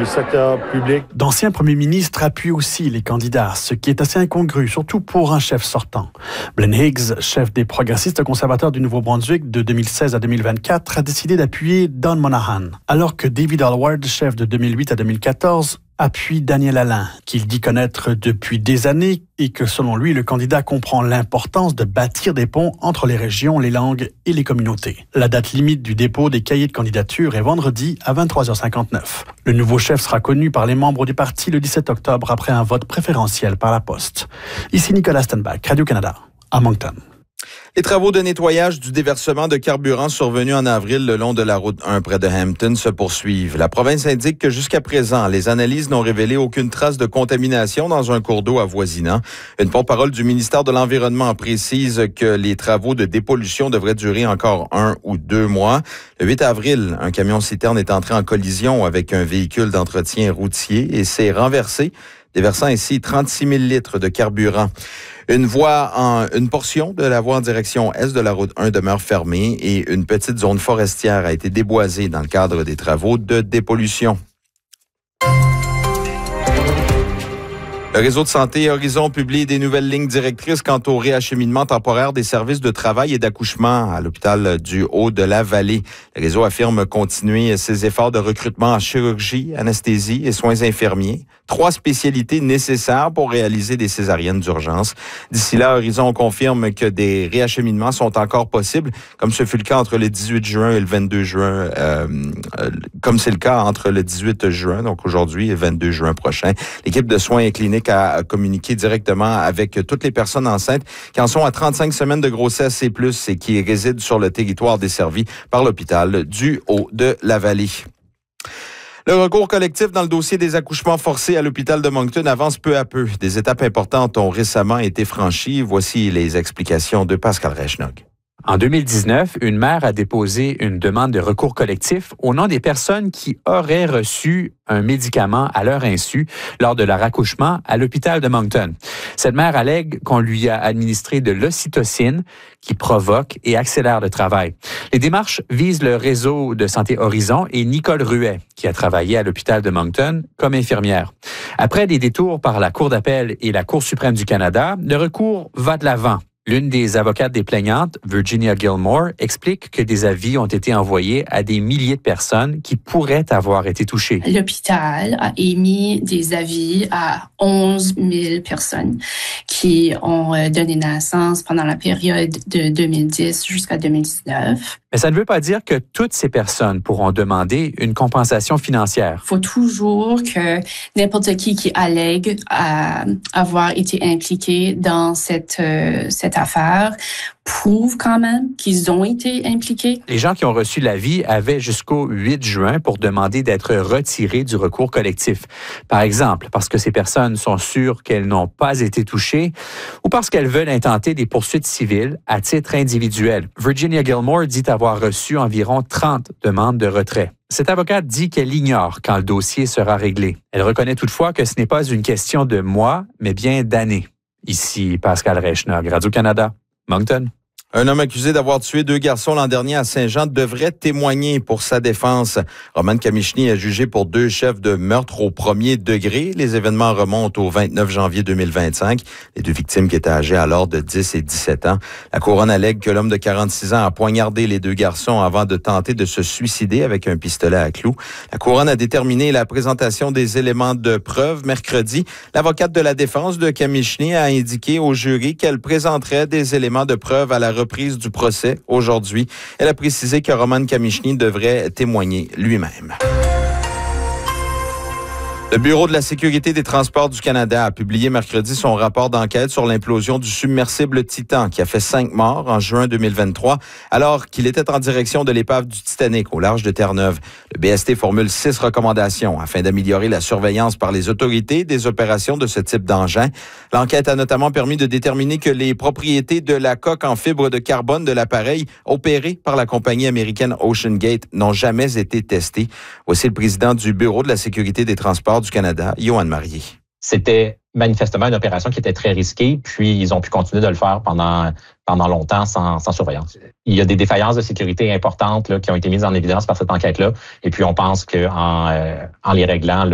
le secteur public. D'anciens premiers ministres appuient aussi les candidats, ce qui est assez incongru, surtout pour un chef sortant. Glenn Higgs, chef des progressistes conservateurs du Nouveau-Brunswick de 2016 à 2024, a décidé d'appuyer Don Monahan, alors que David Alward, chef de 2008 à 2014, appuie Daniel Alain, qu'il dit connaître depuis des années et que selon lui, le candidat comprend l'importance de bâtir des ponts entre les régions, les langues et les communautés. La date limite du dépôt des cahiers de candidature est vendredi à 23h59. Le nouveau chef sera connu par les membres du parti le 17 octobre après un vote préférentiel par la poste. Ici Nicolas Stenbach, Radio-Canada, à Moncton. Les travaux de nettoyage du déversement de carburant survenus en avril le long de la route 1 près de Hampton se poursuivent. La province indique que jusqu'à présent, les analyses n'ont révélé aucune trace de contamination dans un cours d'eau avoisinant. Une porte-parole du ministère de l'Environnement précise que les travaux de dépollution devraient durer encore 1 ou 2 mois. Le 8 avril, un camion-citerne est entré en collision avec un véhicule d'entretien routier et s'est renversé, déversant ainsi 36 000 litres de carburant. Une portion de la voie en direction est de la route 1 demeure fermée et une petite zone forestière a été déboisée dans le cadre des travaux de dépollution. Le réseau de santé Horizon publie des nouvelles lignes directrices quant au réacheminement temporaire des services de travail et d'accouchement à l'hôpital du Haut-de-la-Vallée. Le réseau affirme continuer ses efforts de recrutement en chirurgie, anesthésie et soins infirmiers. 3 spécialités nécessaires pour réaliser des césariennes d'urgence. D'ici là, Horizon confirme que des réacheminements sont encore possibles, comme ce fut le cas entre le 18 juin et le 22 juin, comme c'est le cas entre le 18 juin, donc aujourd'hui, et le 22 juin prochain. L'équipe de soins cliniques a communiqué directement avec toutes les personnes enceintes qui en sont à 35 semaines de grossesse et plus et qui résident sur le territoire desservi par l'hôpital du Haut-de-la-Vallée. Le recours collectif dans le dossier des accouchements forcés à l'hôpital de Moncton avance peu à peu. Des étapes importantes ont récemment été franchies. Voici les explications de Pascal Reichnog. En 2019, une mère a déposé une demande de recours collectif au nom des personnes qui auraient reçu un médicament à leur insu lors de leur accouchement à l'hôpital de Moncton. Cette mère allègue qu'on lui a administré de l'ocytocine qui provoque et accélère le travail. Les démarches visent le réseau de santé Horizon et Nicole Ruet, qui a travaillé à l'hôpital de Moncton comme infirmière. Après des détours par la Cour d'appel et la Cour suprême du Canada, le recours va de l'avant. L'une des avocates des plaignantes, Virginia Gilmore, explique que des avis ont été envoyés à des milliers de personnes qui pourraient avoir été touchées. L'hôpital a émis des avis à 11 000 personnes qui ont donné naissance pendant la période de 2010 jusqu'à 2019. Mais ça ne veut pas dire que toutes ces personnes pourront demander une compensation financière. Il faut toujours que n'importe qui allègue avoir été impliqué dans cette affaire prouve quand même qu'ils ont été impliqués. Les gens qui ont reçu l'avis avaient jusqu'au 8 juin pour demander d'être retirés du recours collectif. Par exemple, parce que ces personnes sont sûres qu'elles n'ont pas été touchées ou parce qu'elles veulent intenter des poursuites civiles à titre individuel. Virginia Gilmore dit avoir reçu environ 30 demandes de retrait. Cette avocate dit qu'elle ignore quand le dossier sera réglé. Elle reconnaît toutefois que ce n'est pas une question de mois, mais bien d'années. Ici Pascal Reichnog, Radio-Canada, Moncton. Un homme accusé d'avoir tué 2 garçons l'an dernier à Saint-Jean devrait témoigner pour sa défense. Roman Kamichny est jugé pour 2 chefs de meurtre au premier degré. Les événements remontent au 29 janvier 2025. Les 2 victimes qui étaient âgées alors de 10 et 17 ans. La couronne allègue que l'homme de 46 ans a poignardé les 2 garçons avant de tenter de se suicider avec un pistolet à clous. La couronne a déterminé la présentation des éléments de preuve mercredi. L'avocate de la défense de Kamichny a indiqué au jury qu'elle présenterait des éléments de preuve à la reprise du procès aujourd'hui. Elle a précisé que Roman Kamichny devrait témoigner lui-même. Le Bureau de la sécurité des transports du Canada a publié mercredi son rapport d'enquête sur l'implosion du submersible Titan qui a fait 5 morts en juin 2023 alors qu'il était en direction de l'épave du Titanic au large de Terre-Neuve. Le BST formule 6 recommandations afin d'améliorer la surveillance par les autorités des opérations de ce type d'engin. L'enquête a notamment permis de déterminer que les propriétés de la coque en fibre de carbone de l'appareil opéré par la compagnie américaine OceanGate n'ont jamais été testées. Voici le président du Bureau de la sécurité des transports du Canada, Yohann Marié. C'était manifestement une opération qui était très risquée, puis ils ont pu continuer de le faire pendant longtemps sans surveillance. Il y a des défaillances de sécurité importantes là, qui ont été mises en évidence par cette enquête-là, et puis on pense qu'en les réglant, là,